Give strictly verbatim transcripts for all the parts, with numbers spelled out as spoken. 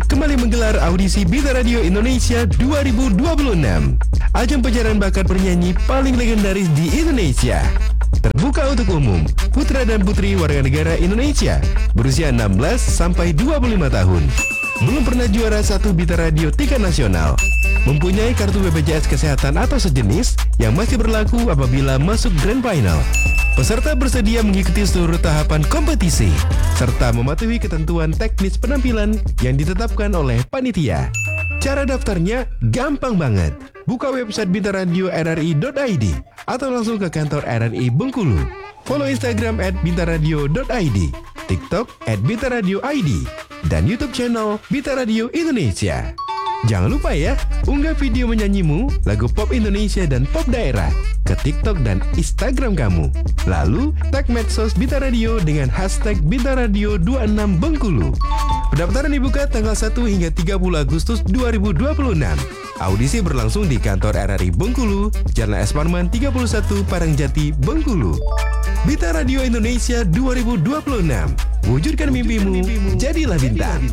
kembali menggelar audisi Bita Radio Indonesia dua ribu dua puluh enam. Ajang pencarian bakat penyanyi paling legendaris di Indonesia. Terbuka untuk umum, putra dan putri warga negara Indonesia berusia enam belas sampai dua puluh lima tahun. Belum pernah juara satu Bita Radio tingkat nasional. Mempunyai kartu B P J S Kesehatan atau sejenis yang masih berlaku apabila masuk Grand Final. Peserta bersedia mengikuti seluruh tahapan kompetisi serta mematuhi ketentuan teknis penampilan yang ditetapkan oleh panitia. Cara daftarnya gampang banget. Buka website bita radio r r i dot i d atau langsung ke kantor R R I Bengkulu. Follow Instagram at bita radio dot i d, TikTok at bita radio i d, dan YouTube channel Bita Radio Indonesia. Jangan lupa ya, unggah video menyanyimu, lagu pop Indonesia dan pop daerah ke TikTok dan Instagram kamu. Lalu, tag medsos Bita Radio dengan hashtag Bita Radio dua puluh enam Bengkulu. Pendaftaran dibuka tanggal satu hingga tiga puluh Agustus dua ribu dua puluh enam. Audisi berlangsung di kantor R R I Bengkulu, Jalan Es Parman tiga puluh satu Parangjati, Bengkulu. Bita Radio Indonesia dua ribu dua puluh enam. Wujudkan mimpimu, jadilah bintang.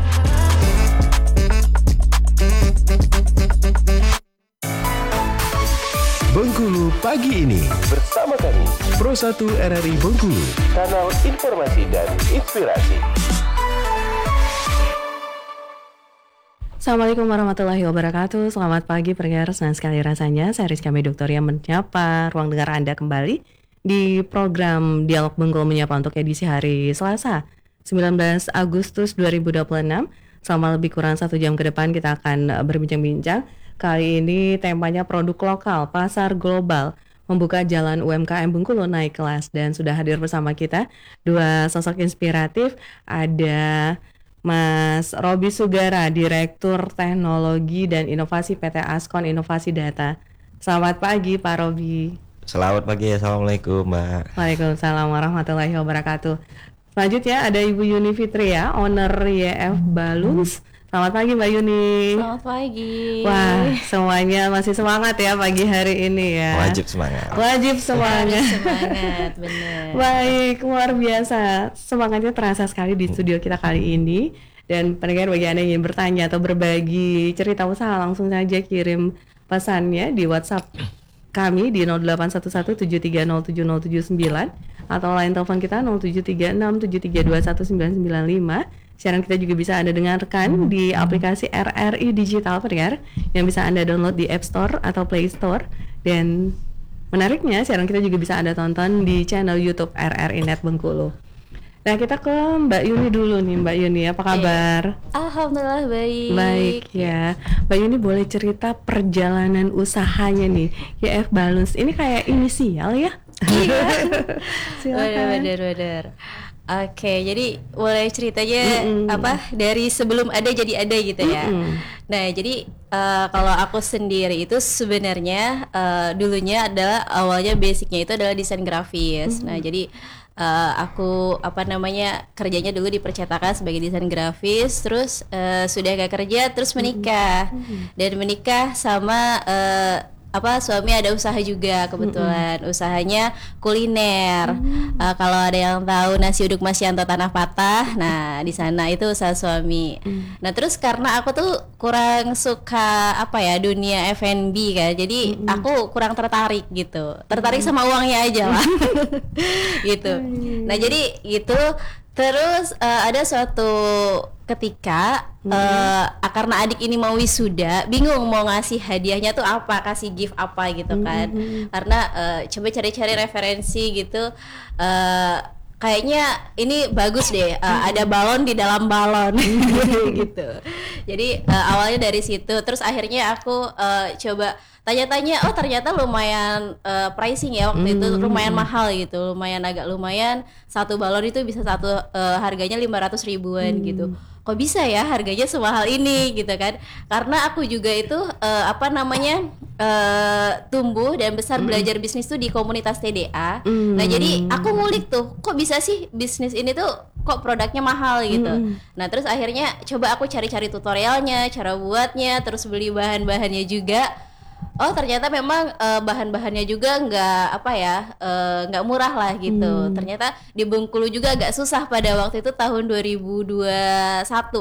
Bengkulu pagi ini bersama kami Pro satu R R I Bengkulu, kanal informasi dan inspirasi. Assalamualaikum warahmatullahi wabarakatuh. Selamat pagi pendengar, senang sekali rasanya saya Rizka Medoktoria menyapa ruang dengar Anda kembali di program Dialog Bengkulu Menyapa untuk edisi hari Selasa sembilan belas Agustus dua ribu dua puluh enam. Selama lebih kurang satu jam ke depan kita akan berbincang-bincang. Kali ini temanya produk lokal, pasar global, membuka jalan U M K M Bengkulu naik kelas. Dan sudah hadir bersama kita dua sosok inspiratif. Ada Mas Robi Sugara, Direktur Teknologi dan Inovasi P T Ascon Inovasi Data. Selamat pagi Pak Robi. Selamat pagi, Assalamualaikum Mbak. Waalaikumsalam warahmatullahi wabarakatuh. Selanjutnya ada Ibu Yuni Fitria, owner Y F Balloons. Selamat pagi Mbak Yuni. Selamat pagi. Wah, semuanya masih semangat ya pagi hari ini ya. Wajib semangat. Wajib semangat. Harus semangat, benar. Baik, luar biasa. Semangatnya terasa sekali di studio kita kali ini. Dan pendengar, bagi Anda yang ingin bertanya atau berbagi cerita usaha, langsung saja kirim pesannya di WhatsApp kami di nol delapan satu satu tujuh tiga nol tujuh nol tujuh sembilan atau line telepon kita nol tujuh tiga enam tujuh tiga dua satu sembilan sembilan lima. Siaran kita juga bisa Anda dengarkan di aplikasi R R I Digital pendengar yang bisa Anda download di App Store atau Play Store. Dan menariknya siaran kita juga bisa Anda tonton di channel YouTube R R I Net Bengkulu. Nah, kita ke Mbak Yuni dulu nih. Mbak Yuni, apa kabar? Alhamdulillah baik. Baik ya. Mbak Yuni boleh cerita perjalanan usahanya nih Y F Balloons. Ini kayak inisial ya? Iya. Silakan. Benar-benar. Oke, jadi mulai ceritanya Mm-mm. apa dari sebelum ada jadi ada gitu ya. Mm-mm. Nah, jadi uh, kalau aku sendiri itu sebenarnya uh, dulunya adalah awalnya basicnya itu adalah desain grafis. Mm-hmm. Nah, jadi uh, aku apa namanya kerjanya dulu di percetakan sebagai desain grafis, terus uh, sudah gak kerja, terus menikah mm-hmm. dan menikah sama uh, apa suami ada usaha juga kebetulan mm-hmm. usahanya kuliner mm-hmm. uh, kalau ada yang tahu nasi uduk Mas Yanto Tanah Patah, nah di sana itu usaha suami. Mm-hmm. Nah terus karena aku tuh kurang suka apa ya dunia F and B kan, jadi mm-hmm. aku kurang tertarik gitu, tertarik mm-hmm. sama uangnya aja lah gitu. Mm-hmm. Nah jadi gitu. Terus uh, ada suatu ketika hmm. uh, karena adik ini mau wisuda, bingung mau ngasih hadiahnya tuh apa, kasih gift apa gitu kan. Hmm. Karena uh, coba cari-cari referensi gitu. Uh, kayaknya ini bagus deh, uh, ada balon di dalam balon gitu. Jadi uh, awalnya dari situ, terus akhirnya aku uh, coba tanya-tanya, oh ternyata lumayan uh, pricing ya waktu mm-hmm. itu lumayan mahal gitu, lumayan agak lumayan satu balon itu bisa satu uh, harganya lima ratus ribuan mm. gitu. Kok bisa ya harganya semahal ini gitu kan? Karena aku juga itu uh, apa namanya uh, tumbuh dan besar mm. belajar bisnis tuh di komunitas T D A. Mm. Nah jadi aku ngulik tuh, kok bisa sih bisnis ini tuh kok produknya mahal gitu. Mm. Nah terus akhirnya coba aku cari-cari tutorialnya, cara buatnya, terus beli bahan-bahannya juga. Oh ternyata memang uh, bahan-bahannya juga nggak apa ya nggak uh, murah lah gitu. Hmm. Ternyata di Bengkulu juga agak susah pada waktu itu tahun dua ribu dua puluh satu.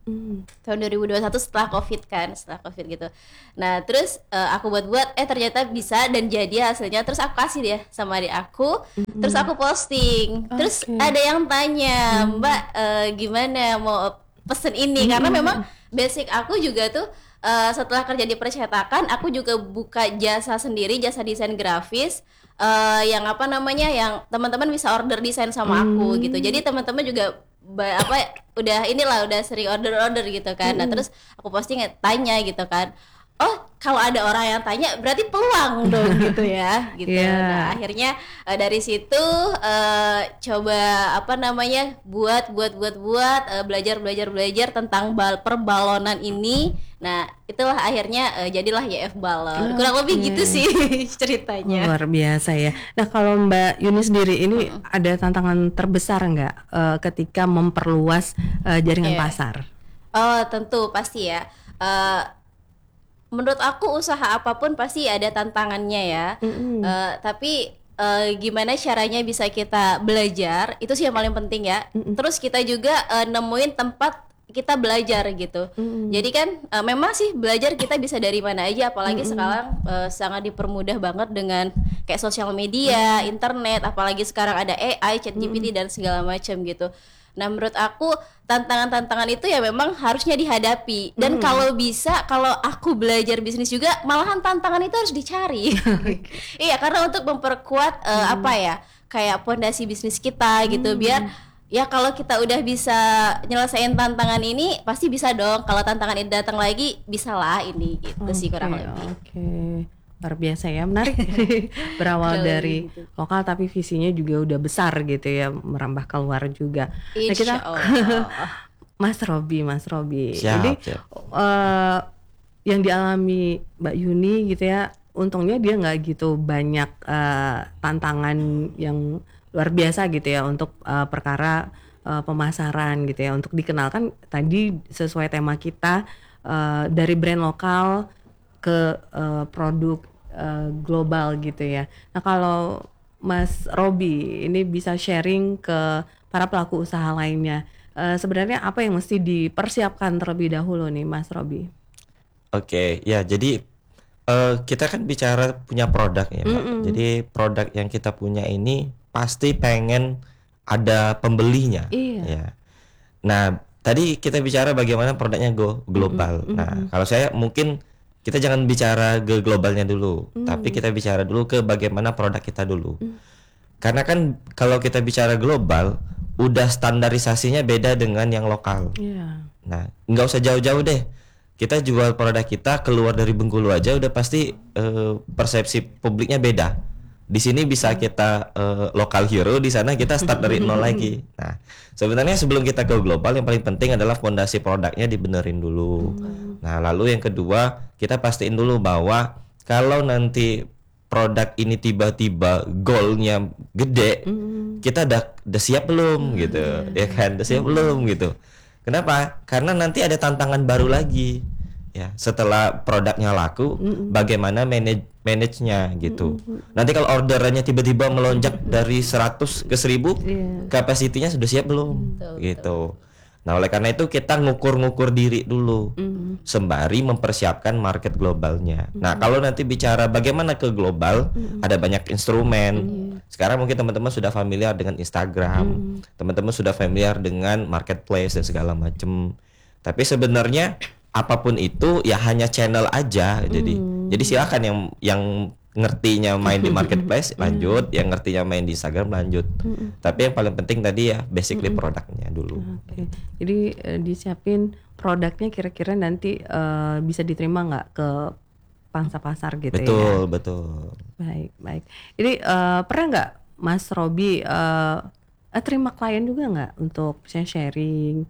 Hmm. Tahun dua ribu dua puluh satu setelah covid kan, setelah covid gitu. Nah terus uh, aku buat-buat, eh ternyata bisa dan jadi hasilnya. Terus aku kasih dia sama adik aku, mm-hmm. terus aku posting. Okay. Terus ada yang tanya, Mbak uh, gimana mau pesen ini? Mm-hmm. Karena memang basic aku juga tuh uh, setelah kerja di percetakan, aku juga buka jasa sendiri, jasa desain grafis. Uh, yang apa namanya, yang teman-teman bisa order desain sama aku mm-hmm. gitu. Jadi teman-teman juga ba- apa udah inilah udah sering order-order gitu kan. Nah terus aku posting tanya gitu kan, oh kalau ada orang yang tanya berarti peluang dong gitu ya gitu. Yeah. Nah akhirnya uh, dari situ uh, coba apa namanya buat buat buat buat uh, belajar belajar belajar tentang bal- perbalonan ini. Nah itulah akhirnya uh, jadilah Y F Balon. Kurang lebih Okay. gitu sih ceritanya. Luar biasa ya. Nah kalau Mbak Yuni sendiri ini uh-uh. ada tantangan terbesar nggak uh, ketika memperluas uh, jaringan Yeah. pasar? Oh tentu pasti ya. Uh, menurut aku usaha apapun pasti ada tantangannya ya. Mm-hmm. Uh, tapi uh, gimana caranya bisa kita belajar itu sih yang paling penting ya. Mm-hmm. Terus kita juga uh, nemuin tempat kita belajar gitu. Mm-hmm. Jadi kan uh, memang sih belajar kita bisa dari mana aja, apalagi mm-hmm. sekarang uh, sangat dipermudah banget dengan kayak sosial media, mm-hmm. internet, apalagi sekarang ada A I, ChatGPT mm-hmm. dan segala macam gitu. Nah menurut aku tantangan-tantangan itu ya memang harusnya dihadapi. Dan mm. kalau bisa, kalau aku belajar bisnis juga, malahan tantangan itu harus dicari. Iya, karena untuk memperkuat uh, mm. apa ya, kayak fondasi bisnis kita gitu. Mm. Biar ya kalau kita udah bisa nyelesain tantangan ini, pasti bisa dong. Kalau tantangan ini datang lagi, bisalah ini gitu okay, sih kurang lebih. Oke, okay. Luar biasa ya, menarik. Berawal Jauh dari gitu. lokal tapi visinya juga udah besar gitu ya, merambah keluar juga. Nah, kita Mas Robi, Mas Robi. Siap, Jadi siap. Uh, yang dialami Mbak Yuni gitu ya, untungnya dia nggak gitu banyak uh, tantangan yang luar biasa gitu ya untuk uh, perkara uh, pemasaran gitu ya, untuk dikenalkan tadi sesuai tema kita uh, dari brand lokal ke uh, produk uh, global gitu ya. Nah kalau Mas Robi ini bisa sharing ke para pelaku usaha lainnya, uh, sebenarnya apa yang mesti dipersiapkan terlebih dahulu nih Mas Robi? Oke, ya jadi uh, kita kan bicara punya produk ya Mbak. Mm-mm. Jadi produk yang kita punya ini pasti pengen ada pembelinya. Iya. Ya. Nah tadi kita bicara bagaimana produknya go global. Mm-mm. Nah kalau saya mungkin kita jangan bicara ke globalnya dulu, mm. tapi kita bicara dulu ke bagaimana produk kita dulu. Mm. Karena kan kalau kita bicara global, udah standarisasinya beda dengan yang lokal. Yeah. Nah, nggak usah jauh-jauh deh. Kita jual produk kita keluar dari Bengkulu aja udah pasti uh, persepsi publiknya beda. Di sini bisa kita uh, lokal hero, di sana kita start dari nol lagi. Nah, sebenarnya sebelum kita ke global yang paling penting adalah fondasi produknya dibenerin dulu. Hmm. Nah, lalu yang kedua kita pastiin dulu bahwa kalau nanti produk ini tiba-tiba goalnya gede, hmm. kita udah udah siap belum hmm. gitu, ya kan? Udah siap hmm. belum gitu. Kenapa? Karena nanti ada tantangan baru lagi. Ya, setelah produknya laku, mm-mm. bagaimana manage manage-nya gitu. Mm-mm. Nanti kalau orderannya tiba-tiba melonjak mm-mm. dari seratus ke seribu, yeah. kapasitinya sudah siap belum? Mm-hmm. Gitu. Nah, oleh karena itu kita ngukur-ngukur diri dulu, mm-hmm. sembari mempersiapkan market globalnya. Mm-hmm. Nah, kalau nanti bicara bagaimana ke global, mm-hmm. ada banyak instrumen. Mm-hmm. Sekarang mungkin teman-teman sudah familiar dengan Instagram, mm-hmm. teman-teman sudah familiar dengan marketplace dan segala macam. Tapi sebenarnya apapun itu ya hanya channel aja. Jadi hmm. jadi silakan yang yang ngertinya main di marketplace lanjut, yang ngertinya main di Instagram lanjut. Hmm. Tapi yang paling penting tadi ya basically hmm. produknya dulu. Oke. Okay. Jadi uh, disiapin produknya kira-kira nanti uh, bisa diterima nggak ke pangsa pasar gitu. Betul, ya. Betul. Baik, baik. Jadi uh, pernah nggak Mas Robi uh, uh, terima klien juga nggak untuk sharing?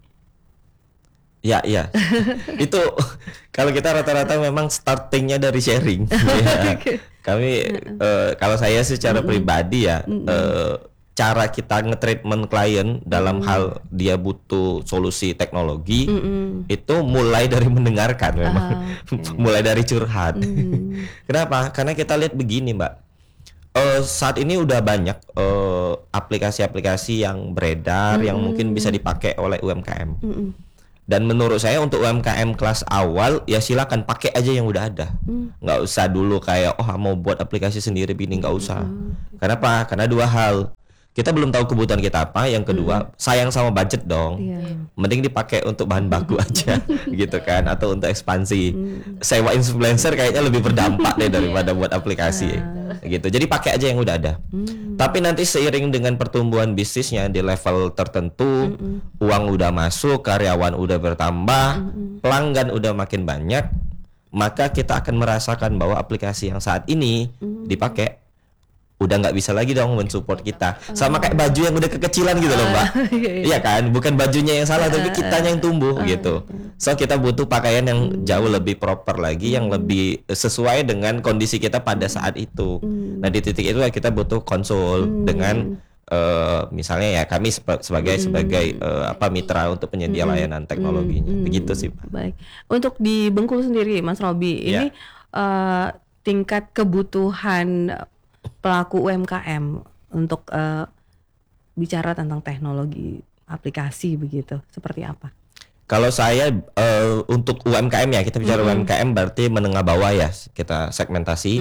Ya, ya. Itu kalau kita rata-rata memang startingnya dari sharing. Ya. Kami uh, kalau saya secara mm-hmm. pribadi ya mm-hmm. uh, cara kita nge-treatment klien dalam mm-hmm. hal dia butuh solusi teknologi mm-hmm. itu mulai dari mendengarkan memang. Ah, okay. Mulai dari curhat. Mm-hmm. Kenapa? Karena kita lihat begini, Mbak. Uh, saat ini udah banyak uh, aplikasi-aplikasi yang beredar mm-hmm. yang mungkin bisa dipakai oleh U M K M. Mm-hmm. Dan menurut saya untuk U M K M kelas awal ya silakan pakai aja yang udah ada. Nggak usah dulu kayak oh mau buat aplikasi sendiri bini, nggak usah. Kenapa? Karena dua hal. Kita belum tahu kebutuhan kita apa. Yang kedua, sayang sama budget dong. Iya. Mending dipakai untuk bahan baku aja gitu kan, atau untuk ekspansi. Sewa influencer kayaknya lebih berdampak deh daripada buat aplikasi gitu. Jadi pakai aja yang udah ada. Tapi nanti seiring dengan pertumbuhan bisnisnya di level tertentu, uang udah masuk, karyawan udah bertambah, pelanggan udah makin banyak, maka kita akan merasakan bahwa aplikasi yang saat ini dipakai udah nggak bisa lagi dong mensupport kita. Sama kayak baju yang udah kekecilan gitu loh Mbak. Iya kan, bukan bajunya yang salah tapi kitanya yang tumbuh gitu. So kita butuh pakaian yang jauh lebih proper lagi, yang lebih sesuai dengan kondisi kita pada saat itu. Nah di titik itu kita butuh konsul dengan uh, misalnya ya kami sep- sebagai sebagai uh, apa mitra untuk penyedia layanan teknologinya. Begitu sih Pak. Baik. Untuk di Bengkulu sendiri Mas Robi, Ya. ini eh, tingkat kebutuhan pelaku U M K M untuk eh, bicara tentang teknologi aplikasi begitu, seperti apa? Kalau saya uh, untuk U M K M ya, kita bicara U M K M berarti menengah bawah ya, kita segmentasi.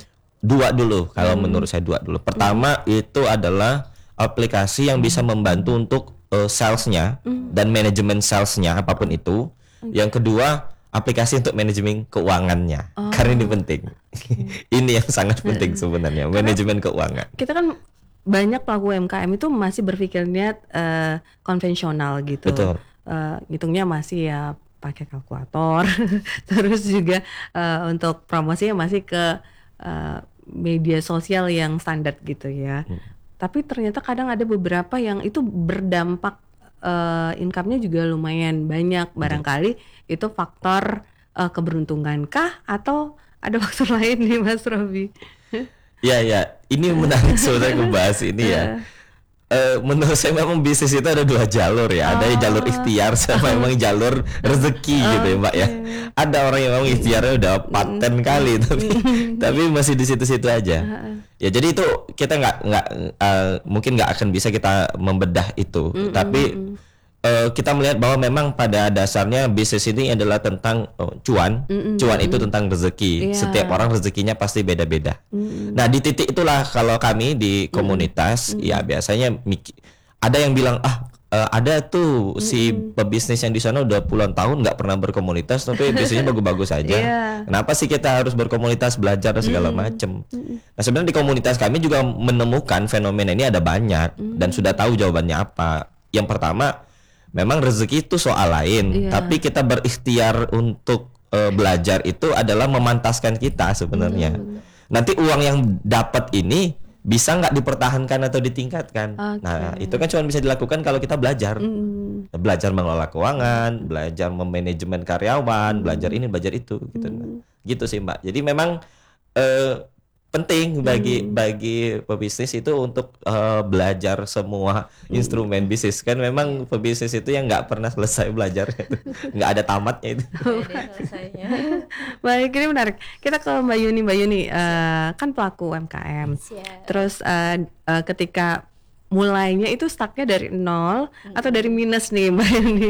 Dua dulu kalau menurut saya dua dulu. Pertama itu adalah aplikasi yang bisa membantu untuk uh, salesnya dan manajemen salesnya apapun itu. Yang kedua aplikasi untuk manajemen keuangannya, karena ini penting. Ini yang sangat penting sebenarnya, manajemen keuangan. Kita kan banyak pelaku U M K M itu masih berpikirnya eh, konvensional gitu. Betul. Eh, hitungnya masih ya pakai kalkulator. Terus juga eh, untuk promosinya masih ke eh, media sosial yang standar gitu ya. Tapi ternyata kadang ada beberapa yang itu berdampak uh, income-nya juga lumayan banyak. Barangkali itu faktor uh, keberuntungan kah atau ada faktor lain nih Mas Robi? Ya ya, ini menarik sebenarnya ngebahas ini ya. Eh, menurut saya memang bisnis itu ada dua jalur ya, ada jalur ikhtiar sama memang jalur rezeki gitu ya Mbak ya. Ada orang yang memang ikhtiarnya udah paten kali tapi tapi masih di situ-situ aja. Ya jadi itu kita nggak nggak uh, mungkin nggak akan bisa kita membedah itu, tapi uh, kita melihat bahwa memang pada dasarnya bisnis ini adalah tentang oh, cuan, cuan itu tentang rezeki. Yeah. Setiap orang rezekinya pasti beda-beda. Nah di titik itulah kalau kami di komunitas ya biasanya mik- ada yang bilang ah uh, ada tuh si pebisnis yang di sana udah puluhan tahun nggak pernah berkomunitas tapi bisnisnya bagus-bagus aja. Yeah. Kenapa sih kita harus berkomunitas, belajar segala macam? Nah sebenarnya di komunitas kami juga menemukan fenomena ini ada banyak dan sudah tahu jawabannya apa. Yang pertama memang rezeki itu soal lain, Iya. tapi kita berikhtiar untuk uh, belajar itu adalah memantaskan kita sebenarnya. Nanti uang yang dapat ini bisa nggak dipertahankan atau ditingkatkan. Oke. Nah itu kan cuma bisa dilakukan kalau kita belajar, belajar mengelola keuangan, belajar memanajemen karyawan, belajar ini, belajar itu, gitu, gitu sih Mbak. Jadi memang uh, penting bagi bagi pebisnis itu untuk uh, belajar semua instrumen bisnis. Kan memang pebisnis itu yang nggak pernah selesai belajar, nggak ada tamatnya itu. Ada selesainya. Baik, ini menarik. Kita ke Mbak Yuni. Mbak Yuni eh, kan pelaku U M K M. Siap. Terus eh, eh, ketika mulainya itu startnya dari nol atau dari minus nih Mbak Yuni?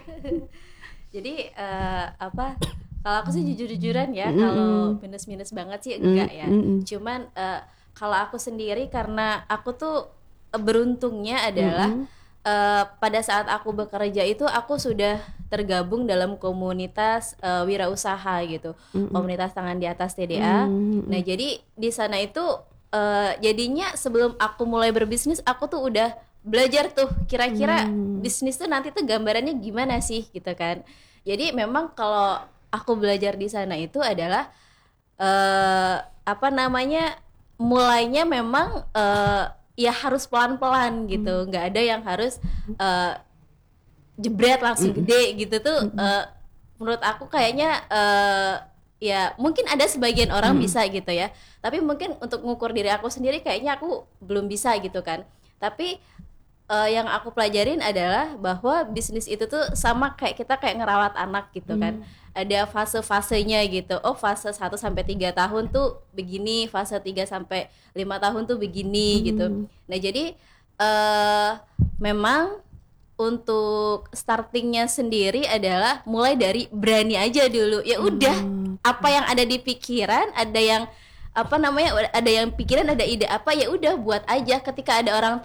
Jadi eh, apa? Kalau aku sih jujur-jujuran ya, kalau minus-minus banget sih enggak ya. Cuman eh, kalau aku sendiri karena aku tuh eh, beruntungnya adalah eh, pada saat aku bekerja itu aku sudah tergabung dalam komunitas eh, wirausaha gitu, komunitas tangan di atas T D A. Nah jadi di sana itu eh, jadinya sebelum aku mulai berbisnis aku tuh udah belajar tuh kira-kira bisnis tuh nanti tuh gambarannya gimana sih gitu kan. Jadi memang kalau aku belajar di sana itu adalah uh, apa namanya mulainya memang uh, ya harus pelan-pelan gitu, nggak ada yang harus uh, jebret langsung gede gitu tuh. Uh, menurut aku kayaknya uh, ya mungkin ada sebagian orang bisa gitu ya, tapi mungkin untuk mengukur diri aku sendiri kayaknya aku belum bisa gitu kan. Tapi Uh, yang aku pelajarin adalah bahwa bisnis itu tuh sama kayak kita kayak ngerawat anak gitu kan. Ada fase-fasenya gitu. Oh, fase satu sampai tiga tahun tuh begini, fase tiga sampai lima tahun tuh begini gitu. Nah, jadi uh, memang untuk startingnya sendiri adalah mulai dari berani aja dulu. Ya udah, hmm. apa yang ada di pikiran, ada yang apa namanya, ada yang pikiran, ada ide apa, ya udah buat aja. Ketika ada orang